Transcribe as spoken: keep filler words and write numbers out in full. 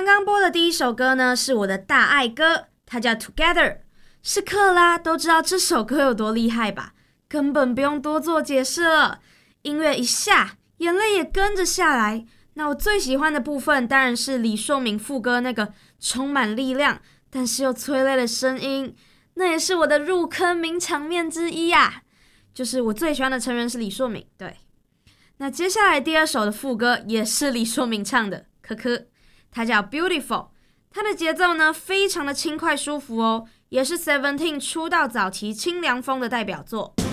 刚播的第一首歌呢，是我的大爱歌，它叫 Together， 是克拉，都知道这首歌有多厉害吧？根本不用多做解释了，音乐一下，眼泪也跟着下来。那我最喜欢的部分当然是李硕铭副歌那个充满力量但是又催泪的声音，那也是我的入坑名场面之一啊。就是我最喜欢的成员是李硕铭，对。那接下来第二首的副歌也是李硕铭唱的，科科，它叫 Beautiful， 它的节奏呢非常的轻快舒服哦，也是 Seventeen 出道早期清凉风的代表作。